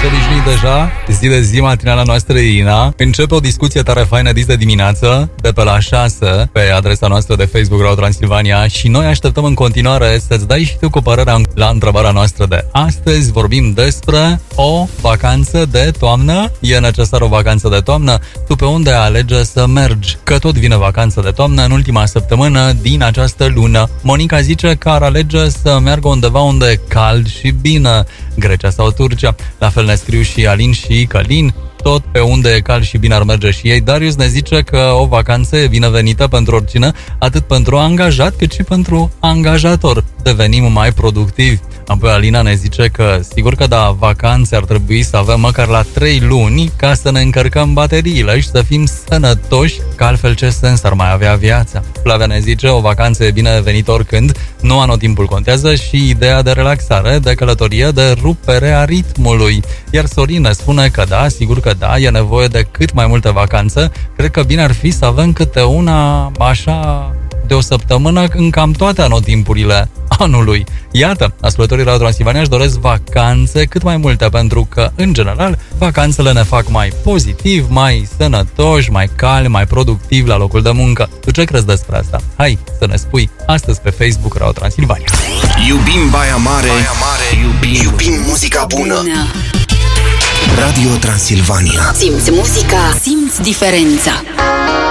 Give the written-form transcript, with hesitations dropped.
obișnuit deja, zi de zi matinala noastră Ina. Începe o discuție tare faină dis de dimineață, de pe la 6, pe adresa noastră de Facebook Radio Transilvania și noi așteptăm în continuare să-ți dai și tu cu părerea la întrebarea noastră de astăzi. Vorbim despre o vacanță de toamnă. E necesară o vacanță de toamnă? Tu pe unde alege să mergi? Că tot vine vacanță de toamnă în ultima săptămână din această lună. Monica zice că ar alege să meargă undeva unde e cald și bine, Grecia sau Turcia. La fel ne scriu și Alin și Călin, tot pe unde e cald și bine ar merge și ei. Darius ne zice că o vacanță e binevenită pentru oricine, atât pentru angajat cât și pentru angajator. Devenim mai productivi. Apoi Alina ne zice că sigur că da, vacanțe ar trebui să avem măcar la 3 luni ca să ne încărcăm bateriile și să fim sănătoși, că altfel ce sens ar mai avea viața. Flavia ne zice o vacanță e binevenită oricând, nu anotimpul contează și ideea de relaxare, de călătorie, de rupere a ritmului. Iar Sorin ne spune că da, sigur că da, e nevoie de cât mai multe vacanțe. Cred că bine ar fi să avem câte una așa de o săptămână în cam toate anotimpurile anului. Iată, ascultătorii Radio Transilvania își doresc vacanțe cât mai multe, pentru că, în general, vacanțele ne fac mai pozitiv, mai sănătoși, mai calmi, mai productivi la locul de muncă. Tu ce crezi despre asta? Hai să ne spui astăzi pe Facebook Radio Transilvania. Iubim Baia Mare, iubim muzica bună. Radio Transilvania. Simți muzica, simți diferența.